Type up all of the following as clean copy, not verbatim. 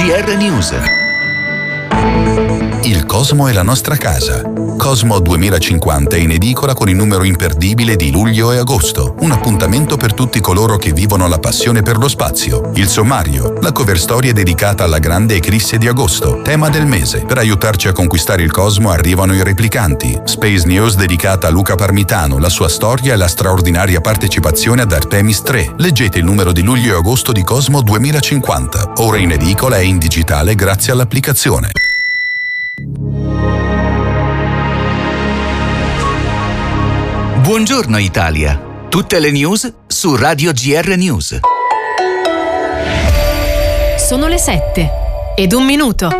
GR News. Il Cosmo è la nostra casa. Cosmo 2050 è in edicola con il numero imperdibile di luglio e agosto. Un appuntamento per tutti coloro che vivono la passione per lo spazio. Il sommario, la cover story è dedicata alla grande eclisse di agosto, tema del mese. Per aiutarci a conquistare il Cosmo arrivano i replicanti. Space News dedicata a Luca Parmitano, la sua storia e la straordinaria partecipazione ad Artemis 3. Leggete il numero di luglio e agosto di Cosmo 2050. Ora in edicola e in digitale grazie all'applicazione. Buongiorno Italia. Tutte le news su Radio GR News. Sono le 7:01.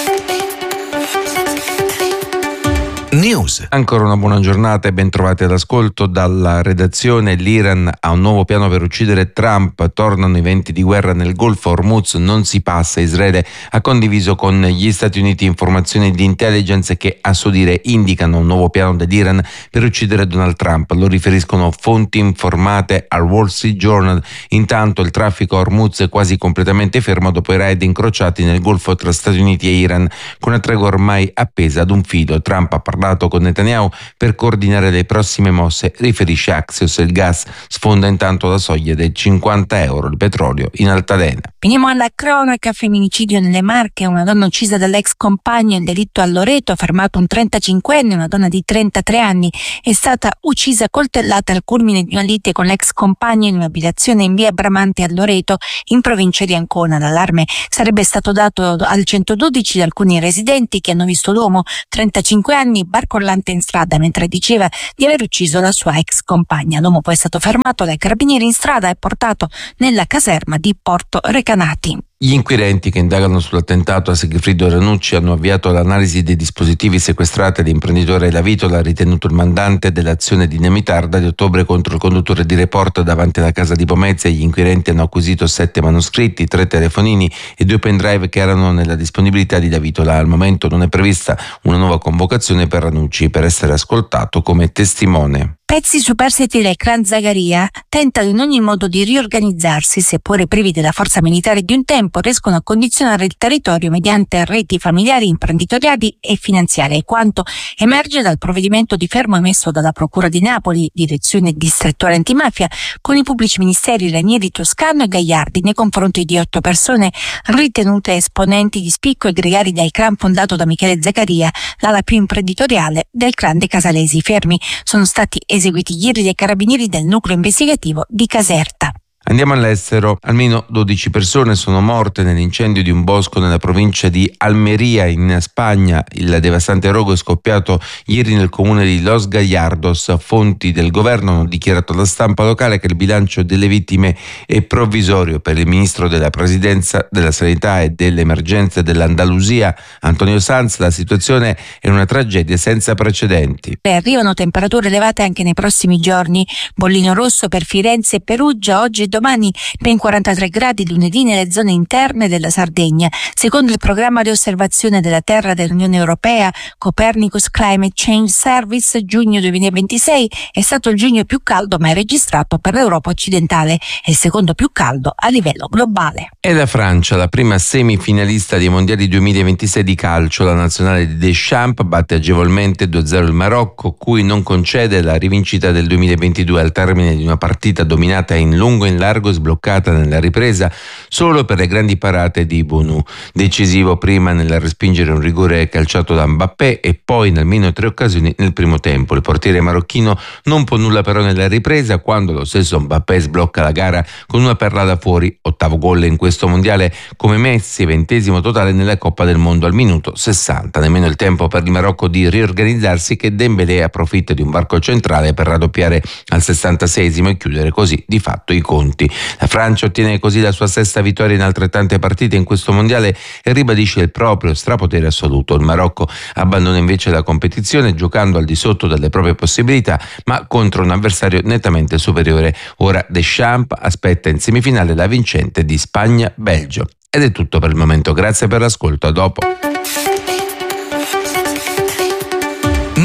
News. Ancora una buona giornata e ben trovati all'ascolto dalla redazione. L'Iran ha un nuovo piano per uccidere Trump, tornano i venti di guerra nel Golfo, Hormuz non si passa. Israele ha condiviso con gli Stati Uniti informazioni di intelligence che a suo dire indicano un nuovo piano dell'Iran per uccidere Donald Trump, lo riferiscono fonti informate al Wall Street Journal. Intanto il traffico a Hormuz è quasi completamente fermo dopo i raid incrociati nel Golfo tra Stati Uniti e Iran, con una tregua ormai appesa ad un filo. Trump ha parlato con Netanyahu per coordinare le prossime mosse, riferisce Axios. Il gas sfonda intanto la soglia dei €50, il petrolio in altalena. Veniamo alla cronaca. Femminicidio nelle Marche, una donna uccisa dall'ex compagno, il delitto a Loreto, fermato un 35enne, una donna di 33 anni è stata uccisa coltellata al culmine di una lite con l'ex compagno in un'abitazione in via Bramante a Loreto, in provincia di Ancona. L'allarme sarebbe stato dato al 112 da alcuni residenti che hanno visto l'uomo, 35 anni, barcollante in strada mentre diceva di aver ucciso la sua ex compagna. L'uomo poi è stato fermato dai carabinieri in strada e portato nella caserma di Porto Recanati. Gli inquirenti che indagano sull'attentato a Sigfrido Ranucci hanno avviato l'analisi dei dispositivi sequestrati all'imprenditore La Vitola, ritenuto il mandante dell'azione dinamitarda di ottobre contro il conduttore di Report davanti alla casa di Pomezia. Gli inquirenti hanno acquisito 7 manoscritti, 3 telefonini e 2 pendrive che erano nella disponibilità di La Vitola. Al momento non è prevista una nuova convocazione per Ranucci per essere ascoltato come testimone. Pezzi superstiti del clan Zagaria tentano in ogni modo di riorganizzarsi, seppure privi della forza militare di un tempo, riescono a condizionare il territorio mediante reti familiari, imprenditoriali e finanziarie, quanto emerge dal provvedimento di fermo emesso dalla Procura di Napoli, Direzione Distrettuale Antimafia, con i pubblici ministeri Ranieri, Toscano e Gagliardi nei confronti di 8 persone ritenute esponenti di spicco e gregari del clan fondato da Michele Zagaria, l'ala più imprenditoriale del clan dei Casalesi. Fermi sono stati eseguiti ieri dai carabinieri del nucleo investigativo di Caserta. Andiamo all'estero. Almeno 12 persone sono morte nell'incendio di un bosco nella provincia di Almeria in Spagna. Il devastante rogo è scoppiato ieri nel comune di Los Gallardos. Fonti del governo hanno dichiarato alla stampa locale che il bilancio delle vittime è provvisorio. Per il ministro della Presidenza, della Sanità e delle Emergenze dell'Andalusia, Antonio Sanz, la situazione è una tragedia senza precedenti. Arrivano temperature elevate anche nei prossimi giorni. Bollino rosso per Firenze e Perugia, oggi e domani ben 43 gradi lunedì nelle zone interne della Sardegna. Secondo il programma di osservazione della Terra dell'Unione Europea, Copernicus Climate Change Service, giugno 2026 è stato il giugno più caldo mai registrato per l'Europa occidentale e il secondo più caldo a livello globale. E la Francia, la prima semifinalista dei mondiali 2026 di calcio, la nazionale di Deschamps batte agevolmente 2-0 il Marocco, cui non concede la rivincita del 2022 al termine di una partita dominata in lungo e in largo e sbloccata nella ripresa solo per le grandi parate di Bonu. Decisivo prima nel respingere un rigore calciato da Mbappé e poi in almeno 3 occasioni nel primo tempo. Il portiere marocchino non può nulla però nella ripresa quando lo stesso Mbappé sblocca la gara con una perla da fuori, 8º gol in questo mondiale come Messi, 20° totale nella Coppa del Mondo al minuto 60. Nemmeno il tempo per il Marocco di riorganizzarsi che Dembélé approfitta di un varco centrale per raddoppiare al 66° e chiudere così di fatto i conti. La Francia ottiene così la sua 6ª vittoria in altrettante partite in questo mondiale e ribadisce il proprio strapotere assoluto. Il Marocco abbandona invece la competizione giocando al di sotto delle proprie possibilità ma contro un avversario nettamente superiore. Ora Deschamps aspetta in semifinale la vincente di Spagna-Belgio. Ed è tutto per il momento, grazie per l'ascolto, a dopo.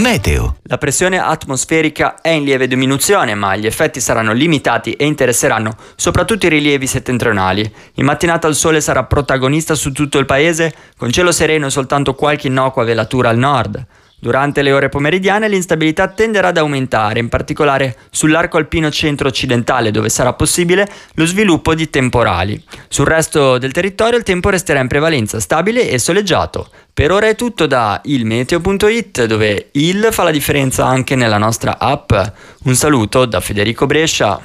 Meteo. La pressione atmosferica è in lieve diminuzione, ma gli effetti saranno limitati e interesseranno soprattutto i rilievi settentrionali. In mattinata il sole sarà protagonista su tutto il paese, con cielo sereno e soltanto qualche innocua velatura al nord. Durante le ore pomeridiane l'instabilità tenderà ad aumentare, in particolare sull'arco alpino centro-occidentale, dove sarà possibile lo sviluppo di temporali. Sul resto del territorio il tempo resterà in prevalenza stabile e soleggiato. Per ora è tutto da ilmeteo.it, dove il fa la differenza anche nella nostra app. Un saluto da Federico Brescia.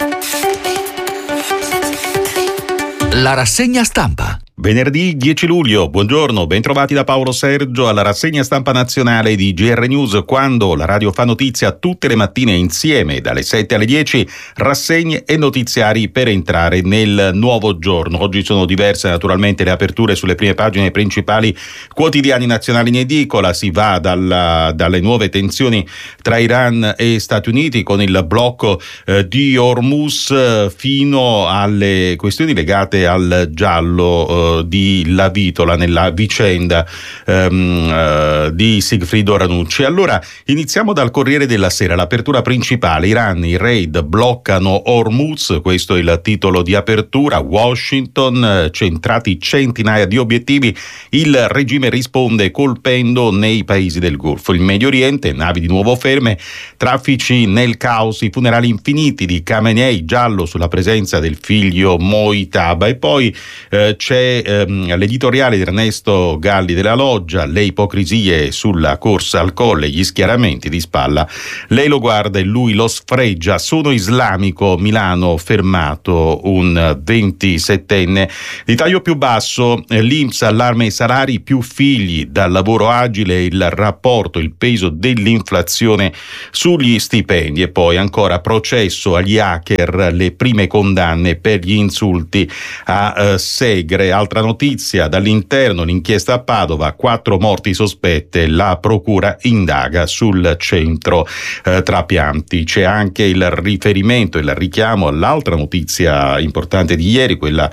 La rassegna stampa. Venerdì 10 luglio, buongiorno, bentrovati da Paolo Sergio alla rassegna stampa nazionale di GR News, quando la radio fa notizia tutte le mattine insieme dalle 7 alle 10, rassegne e notiziari per entrare nel nuovo giorno. Oggi sono diverse naturalmente le aperture sulle prime pagine principali quotidiani nazionali in edicola. Si va dalle nuove tensioni tra Iran e Stati Uniti con il blocco di Hormuz fino alle questioni legate al giallo di Lavitola nella vicenda di Sigfrido Ranucci. Allora iniziamo dal Corriere della Sera, l'apertura principale: Iran, i raid bloccano Hormuz, questo è il titolo di apertura. Washington, centrati centinaia di obiettivi, il regime risponde colpendo nei paesi del Golfo. Il Medio Oriente, navi di nuovo ferme, traffici nel caos, i funerali infiniti di Khamenei, giallo sulla presenza del figlio Mojtaba. E poi c'è l'editoriale di Ernesto Galli della Loggia, le ipocrisie sulla corsa al colle, gli schieramenti di spalla, lei lo guarda e lui lo sfregia. Sono islamico, Milano, fermato un 27enne. Di taglio più basso, l'INPS allarma i salari, più figli dal lavoro agile, il rapporto, il peso dell'inflazione sugli stipendi. E poi ancora processo agli hacker, le prime condanne per gli insulti a Segre. Altra notizia dall'Interno, l'inchiesta a Padova, 4 morti sospette, la procura indaga sul centro trapianti. C'è anche il riferimento, il richiamo all'altra notizia importante di ieri, quella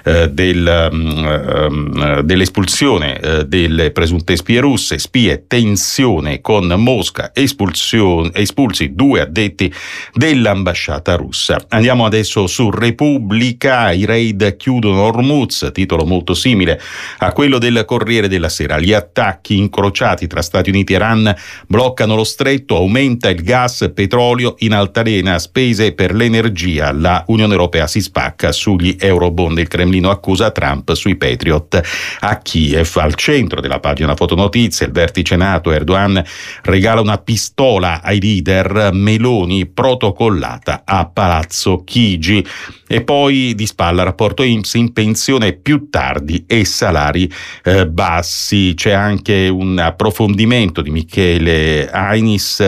dell'espulsione delle presunte spie russe. Spie, tensione con Mosca, espulsi 2 addetti dell'ambasciata russa. Andiamo adesso su Repubblica, i raid chiudono Hormuz, titolo molto simile a quello del Corriere della Sera. Gli attacchi incrociati tra Stati Uniti e Iran bloccano lo stretto, aumenta il gas, petrolio in altalena, spese per l'energia, la Unione Europea si spacca sugli eurobond, il Cremlino accusa Trump sui Patriot a Kiev. Al centro della pagina fotonotizia, il vertice NATO, Erdogan regala una pistola ai leader, Meloni protocollata a Palazzo Chigi. E poi di spalla rapporto INPS, in pensione più tardi e salari bassi. C'è anche un approfondimento di Michele Ainis,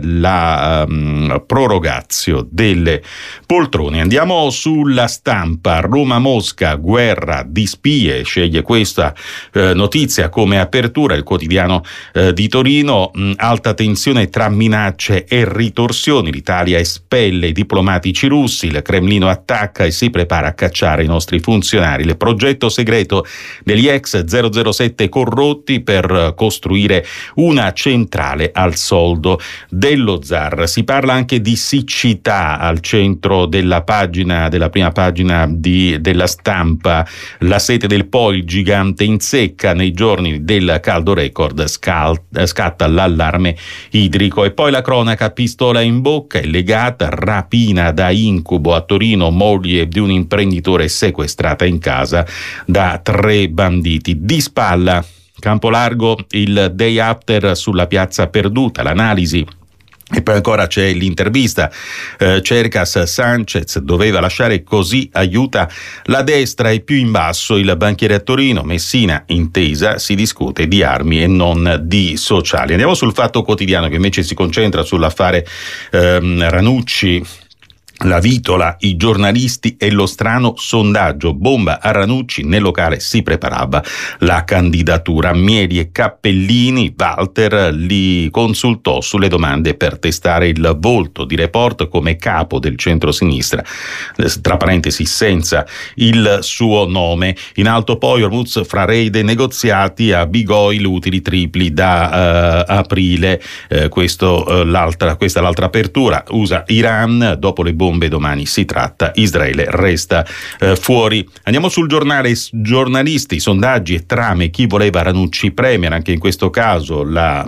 la prorogatio delle poltrone. Andiamo sulla Stampa, Roma-Mosca, guerra di spie, sceglie questa notizia come apertura il quotidiano di Torino. Alta tensione tra minacce e ritorsioni, l'Italia espelle i diplomatici russi, il Cremlino attacca e si prepara a cacciare i nostri funzionari. Il progetto segreto degli ex 007 corrotti per costruire una centrale al soldo dello zar. Si parla anche di siccità al centro della prima pagina della Stampa. La sete del Po, il gigante in secca, nei giorni del caldo record scatta l'allarme idrico. E poi la cronaca, pistola in bocca, è legata, rapina da incubo a Torino, moglie di un imprenditore sequestrata in casa da 3 banditi. Di spalla, Campolargo, il day after sulla piazza perduta, l'analisi. E poi ancora c'è l'intervista, Cercas, Sanchez doveva lasciare così aiuta la destra. E più in basso il banchiere a Torino, Messina, intesa, si discute di armi e non di sociali. Andiamo sul Fatto Quotidiano, che invece si concentra sull'affare Ranucci La Vitola, i giornalisti e lo strano sondaggio. Bomba a Ranucci, nel locale si preparava la candidatura. Mieli e Cappellini, Walter li consultò sulle domande per testare il volto di Report come capo del centro-sinistra, tra parentesi senza il suo nome. In alto poi Hormuz fra raid e negoziati, a Bigoi utili tripli da aprile. Questa è l'altra apertura. USA-Iran, dopo le bombe domani si tratta, Israele resta fuori. Andiamo sul giornale. Giornalisti, sondaggi e trame, chi voleva Ranucci premier. Anche in questo caso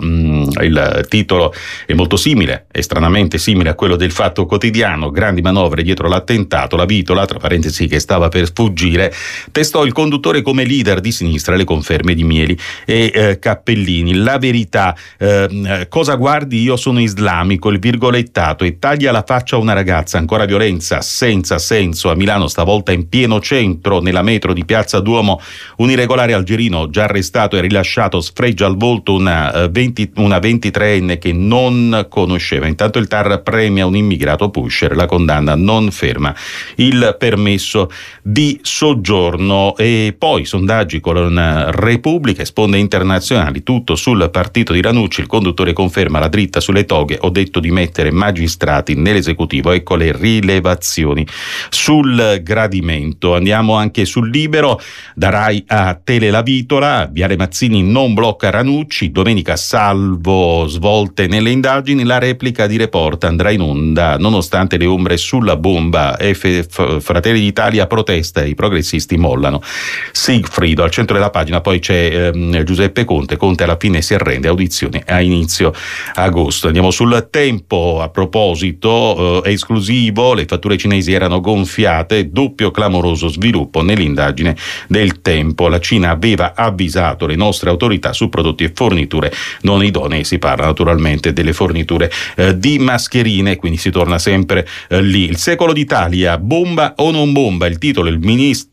il titolo è molto simile, è stranamente simile a quello del Fatto Quotidiano. Grandi manovre dietro l'attentato. La Vitola, tra parentesi, che stava per fuggire, testò il conduttore come leader di sinistra. Le conferme di Mieli e Cappellini. La Verità, cosa guardi, io sono islamico, il virgolettato, e taglia la faccia a una ragazza. Ancora violenza senza senso a Milano, stavolta in pieno centro, nella metro di Piazza Duomo. Un irregolare algerino già arrestato e rilasciato sfregia al volto una 23enne che non conosceva. Intanto il TAR premia un immigrato pusher, la condanna non ferma il permesso di soggiorno. E poi sondaggi con Repubblica e sponde internazionali, tutto sul partito di Ranucci. Il conduttore conferma la dritta sulle toghe, ho detto di mettere magistrati nell'esecutivo, ecco le rilevazioni sul gradimento. Andiamo anche sul Libero, da Rai a Tele La Vitola, Viale Mazzini non blocca Ranucci, domenica salvo svolte nelle indagini, la replica di Report andrà in onda nonostante le ombre sulla bomba. Fratelli d'Italia protesta, i progressisti mollano. Sigfrido al centro della pagina. Poi c'è Giuseppe Conte alla fine si arrende, audizioni a inizio agosto. Andiamo sul Tempo, a proposito esclusivo, le fatture cinesi erano gonfiate, doppio clamoroso sviluppo nell'indagine del Tempo. La Cina aveva avvisato le nostre autorità su prodotti e forniture non idonei. Si parla naturalmente delle forniture di mascherine, quindi si torna sempre lì. Il Secolo d'Italia, bomba o non bomba? Il titolo, il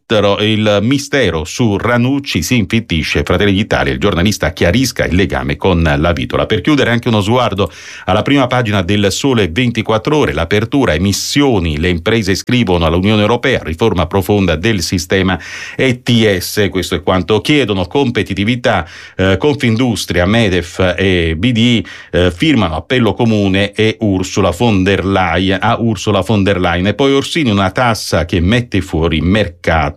mistero su Ranucci si infittisce. Fratelli d'Italia, il giornalista chiarisca il legame con la Vitola. Per chiudere anche uno sguardo alla prima pagina del Sole 24 Ore, l'apertura, emissioni, le imprese scrivono all'Unione Europea, riforma profonda del sistema ETS, questo è quanto chiedono. Competitività, Confindustria, Medef e BDI firmano appello comune e Ursula von der Leyen. E poi Orsini, una tassa che mette fuori mercato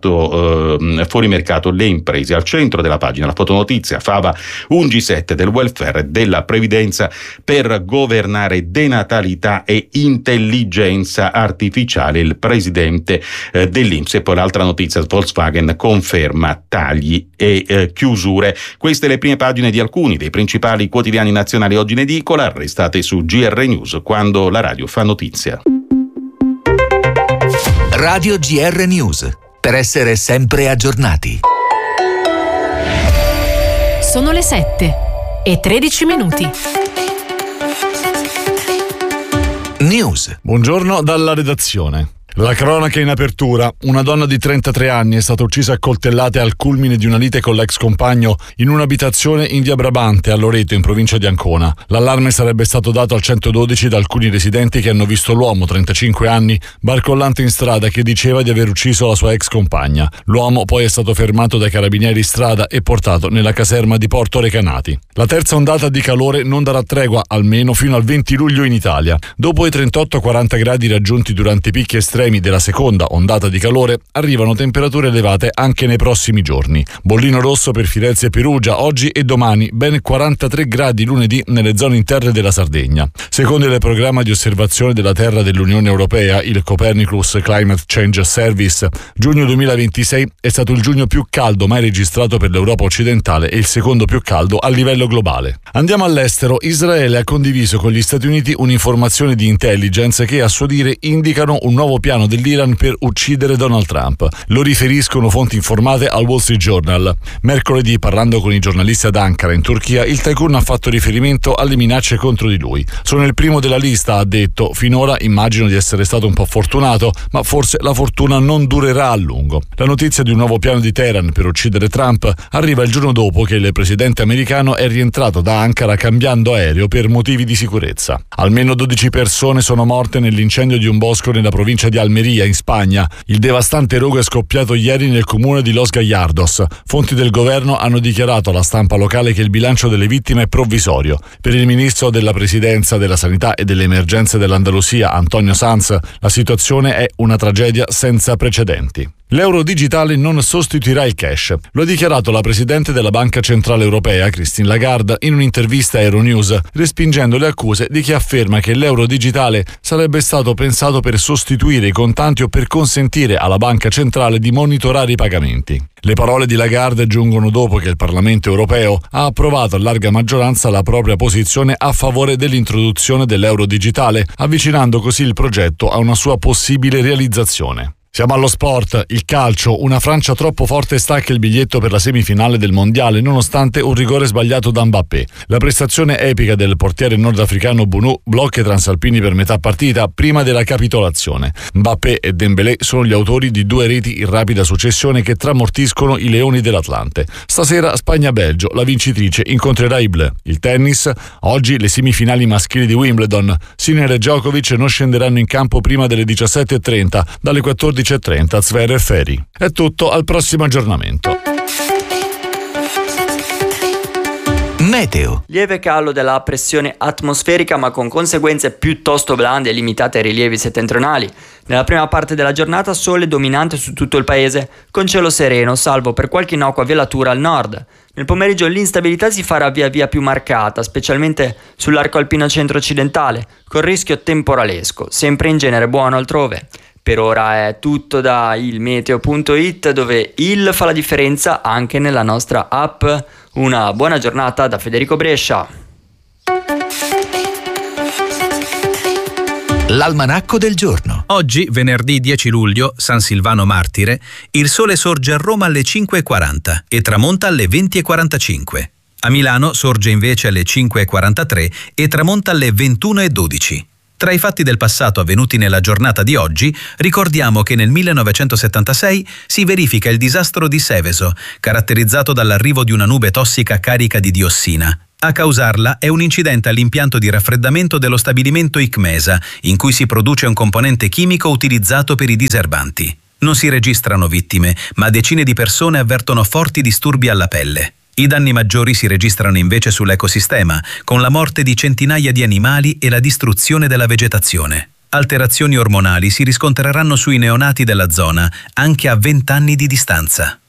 le imprese. Al centro della pagina la fotonotizia, Fava, un G7 del welfare e della previdenza per governare denatalità e intelligenza artificiale, il presidente dell'INPS. E poi l'altra notizia, Volkswagen conferma tagli e chiusure. Queste le prime pagine di alcuni dei principali quotidiani nazionali oggi in edicola. Restate su GR News, quando la radio fa notizia. Radio GR News, per essere sempre aggiornati. Sono le 7:13. News. Buongiorno dalla redazione. La cronaca in apertura. Una donna di 33 anni è stata uccisa a coltellate al culmine di una lite con l'ex compagno in un'abitazione in via Brabante a Loreto, in provincia di Ancona. L'allarme sarebbe stato dato al 112 da alcuni residenti che hanno visto l'uomo, 35 anni, barcollante in strada, che diceva di aver ucciso la sua ex compagna. L'uomo poi è stato fermato dai carabinieri in strada e portato nella caserma di Porto Recanati. La terza ondata di calore non darà tregua almeno fino al 20 luglio in Italia. Dopo i 38-40 gradi raggiunti durante i picchi estremi della seconda ondata di calore, arrivano temperature elevate anche nei prossimi giorni. Bollino rosso per Firenze e Perugia oggi e domani, ben 43 gradi lunedì nelle zone interne della Sardegna. Secondo il programma di osservazione della Terra dell'Unione Europea, il Copernicus Climate Change Service, giugno 2026 è stato il giugno più caldo mai registrato per l'Europa occidentale e il secondo più caldo a livello globale. Andiamo all'estero. Israele ha condiviso con gli Stati Uniti un'informazione di intelligence che, a suo dire, indicano un nuovo piano piano dell'Iran per uccidere Donald Trump. Lo riferiscono fonti informate al Wall Street Journal. Mercoledì, parlando con i giornalisti ad Ankara, in Turchia, il tycoon ha fatto riferimento alle minacce contro di lui. Sono il primo della lista, ha detto. Finora immagino di essere stato un po' fortunato, ma forse la fortuna non durerà a lungo. La notizia di un nuovo piano di Teheran per uccidere Trump arriva il giorno dopo che il presidente americano è rientrato da Ankara cambiando aereo per motivi di sicurezza. Almeno 12 persone sono morte nell'incendio di un bosco nella provincia di Almeria, in Spagna. Il devastante rogo è scoppiato ieri nel comune di Los Gallardos. Fonti del governo hanno dichiarato alla stampa locale che il bilancio delle vittime è provvisorio. Per il ministro della Presidenza, della Sanità e delle Emergenze dell'Andalusia, Antonio Sanz, la situazione è una tragedia senza precedenti. L'euro digitale non sostituirà il cash. Lo ha dichiarato la presidente della Banca Centrale Europea, Christine Lagarde, in un'intervista a Euronews, respingendo le accuse di chi afferma che l'euro digitale sarebbe stato pensato per sostituire i contanti o per consentire alla Banca Centrale di monitorare i pagamenti. Le parole di Lagarde giungono dopo che il Parlamento europeo ha approvato a larga maggioranza la propria posizione a favore dell'introduzione dell'euro digitale, avvicinando così il progetto a una sua possibile realizzazione. Siamo allo sport, il calcio, una Francia troppo forte stacca il biglietto per la semifinale del mondiale nonostante un rigore sbagliato da Mbappé. La prestazione epica del portiere nordafricano Bounou blocca i transalpini per metà partita prima della capitolazione. Mbappé e Dembélé sono gli autori di 2 reti in rapida successione che tramortiscono i leoni dell'Atlante. Stasera Spagna-Belgio, la vincitrice incontrerà i Bleu. Il tennis, oggi le semifinali maschili di Wimbledon. Sinner e Djokovic non scenderanno in campo prima delle 17:30, dalle 14:30 Zverev e Ferri. È tutto, al prossimo aggiornamento. Meteo. Lieve calo della pressione atmosferica ma con conseguenze piuttosto blande e limitate ai rilievi settentrionali. Nella prima parte della giornata sole dominante su tutto il paese, con cielo sereno, salvo per qualche innocua velatura al nord. Nel pomeriggio l'instabilità si farà via via più marcata, specialmente sull'arco alpino centro-occidentale, con rischio temporalesco, sempre in genere buono altrove. Per ora è tutto da ilmeteo.it, dove il fa la differenza anche nella nostra app. Una buona giornata da Federico Brescia. L'almanacco del giorno. Oggi, venerdì 10 luglio, San Silvano Martire, il sole sorge a Roma alle 5:40 e tramonta alle 20:45. A Milano sorge invece alle 5:43 e tramonta alle 21:12. Tra i fatti del passato avvenuti nella giornata di oggi, ricordiamo che nel 1976 si verifica il disastro di Seveso, caratterizzato dall'arrivo di una nube tossica carica di diossina. A causarla è un incidente all'impianto di raffreddamento dello stabilimento Icmesa, in cui si produce un componente chimico utilizzato per i diserbanti. Non si registrano vittime, ma decine di persone avvertono forti disturbi alla pelle. I danni maggiori si registrano invece sull'ecosistema, con la morte di centinaia di animali e la distruzione della vegetazione. Alterazioni ormonali si riscontreranno sui neonati della zona, anche a 20 anni di distanza.